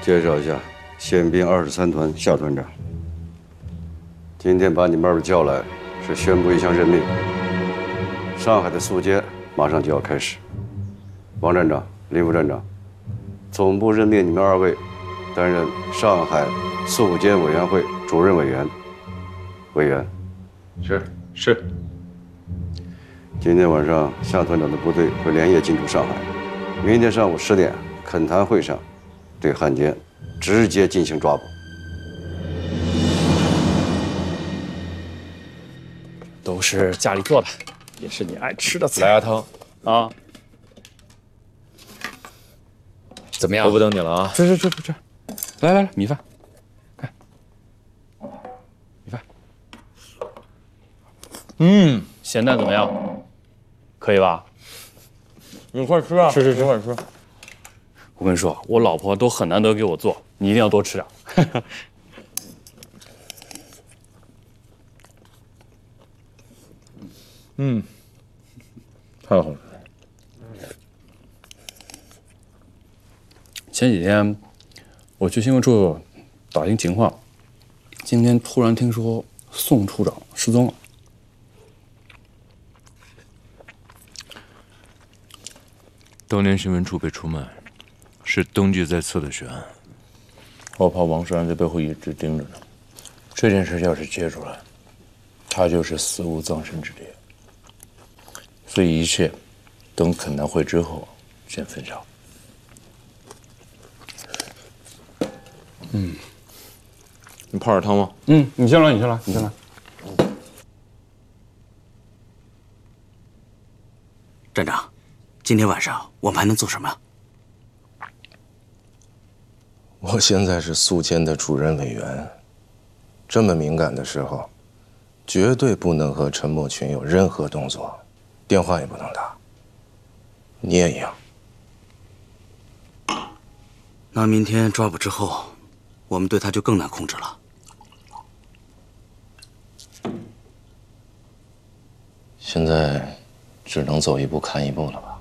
介绍一下，宪兵23团夏团长。今天把你们二位叫来，是宣布一项任命。上海的肃监马上就要开始。王站长、林副站长，总部任命你们二位担任上海肃监委员会主任委员。委员， 是。 今天晚上夏团长的部队会连夜进驻上海，明天上午10点恳谈会上，对汉奸直接进行抓捕。 都是家里做的，也是你爱吃的菜。 来，阿汤啊，怎么样？ 我不等你了啊！ 吃，来，米饭，看，米饭。咸蛋怎么样？可以吧？ 你快吃啊！ 吃， 快吃。 我跟你说，我老婆都很难得给我做，你一定要多吃点。 太好吃了。 前几天我去新闻处打听情况，今天突然听说宋处长失踪了。 当年新闻处被出卖，是登记在册的血案。 我怕王山在背后一直盯着呢。这件事要是揭出来，他就是死无葬身之地。所以一切等恳谈会之后见分晓。你泡点汤吗？ 你先来。 站长，今天晚上我们还能做什么？ 我现在是肃监的主任委员，这么敏感的时候，绝对不能和陈默群有任何动作，电话也不能打。你也一样。 那明天抓捕之后，我们对他就更难控制了。 现在只能走一步看一步了吧？